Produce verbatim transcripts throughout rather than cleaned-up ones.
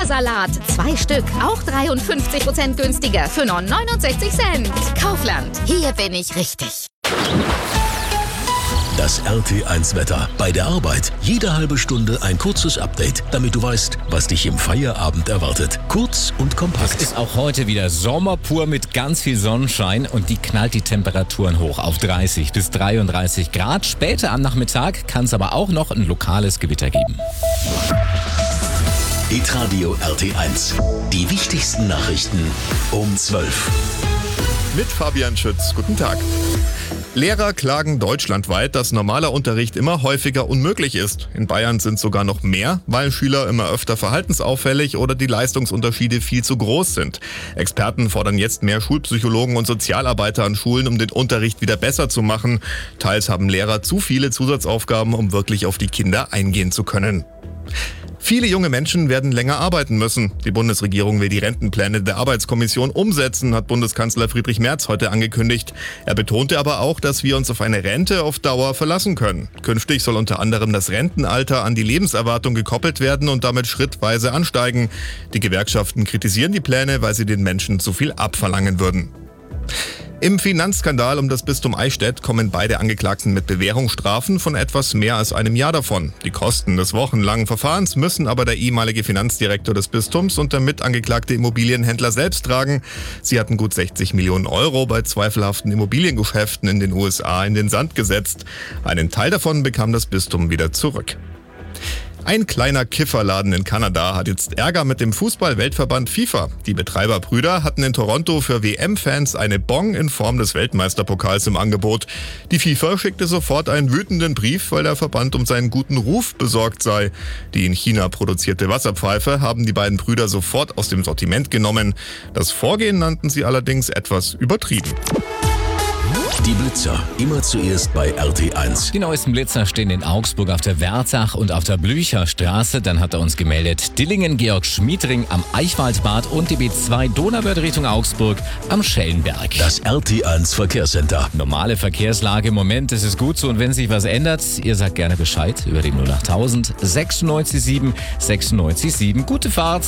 Rindersalat. Zwei Stück, auch dreiundfünfzig Prozent günstiger für nur neunundsechzig Cent. Kaufland, hier bin ich richtig. Das R T eins Wetter. Bei der Arbeit jede halbe Stunde ein kurzes Update, damit du weißt, was dich im Feierabend erwartet. Kurz und kompakt. Es ist auch heute wieder Sommer pur mit ganz viel Sonnenschein und die knallt die Temperaturen hoch auf dreißig bis dreiunddreißig Grad. Später am Nachmittag kann es aber auch noch ein lokales Gewitter geben. Hitradio R T eins. Die wichtigsten Nachrichten um zwölf. Mit Fabian Schütz. Guten Tag. Lehrer klagen deutschlandweit, dass normaler Unterricht immer häufiger unmöglich ist. In Bayern sind sogar noch mehr, weil Schüler immer öfter verhaltensauffällig oder die Leistungsunterschiede viel zu groß sind. Experten fordern jetzt mehr Schulpsychologen und Sozialarbeiter an Schulen, um den Unterricht wieder besser zu machen. Teils haben Lehrer zu viele Zusatzaufgaben, um wirklich auf die Kinder eingehen zu können. Viele junge Menschen werden länger arbeiten müssen. Die Bundesregierung will die Rentenpläne der Arbeitskommission umsetzen, hat Bundeskanzler Friedrich Merz heute angekündigt. Er betonte aber auch, dass wir uns auf eine Rente auf Dauer verlassen können. Künftig soll unter anderem das Rentenalter an die Lebenserwartung gekoppelt werden und damit schrittweise ansteigen. Die Gewerkschaften kritisieren die Pläne, weil sie den Menschen zu viel abverlangen würden. Im Finanzskandal um das Bistum Eichstätt kommen beide Angeklagten mit Bewährungsstrafen von etwas mehr als einem Jahr davon. Die Kosten des wochenlangen Verfahrens müssen aber der ehemalige Finanzdirektor des Bistums und der mitangeklagte Immobilienhändler selbst tragen. Sie hatten gut sechzig Millionen Euro bei zweifelhaften Immobiliengeschäften in den U S A in den Sand gesetzt. Einen Teil davon bekam das Bistum wieder zurück. Ein kleiner Kifferladen in Kanada hat jetzt Ärger mit dem Fußball-Weltverband FIFA. Die Betreiberbrüder hatten in Toronto für W M-Fans eine Bong in Form des Weltmeisterpokals im Angebot. Die FIFA schickte sofort einen wütenden Brief, weil der Verband um seinen guten Ruf besorgt sei. Die in China produzierte Wasserpfeife haben die beiden Brüder sofort aus dem Sortiment genommen. Das Vorgehen nannten sie allerdings etwas übertrieben. Die Blitzer, immer zuerst bei R T eins. Die neuesten Blitzer stehen in Augsburg auf der Wertach und auf der Blücherstraße. Dann hat er uns gemeldet, Dillingen, Georg Schmiedring am Eichwaldbad und die B zwei Donauwörth Richtung Augsburg am Schellenberg. Das R T eins Verkehrscenter. Normale Verkehrslage im Moment, das ist gut so. Und wenn sich was ändert, ihr sagt gerne Bescheid über die null acht null null null sechsundneunzig sieben sechsundneunzig sieben. Gute Fahrt.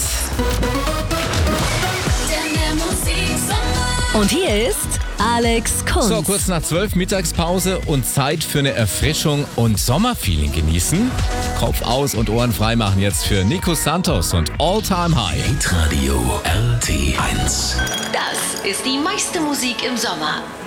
Und hier ist Alex Kunz. So, kurz nach zwölf Mittagspause und Zeit für eine Erfrischung und Sommerfeeling genießen. Kopf aus und Ohren frei machen jetzt für Nico Santos und All Time High. Hitradio R T eins. Das ist die meiste Musik im Sommer.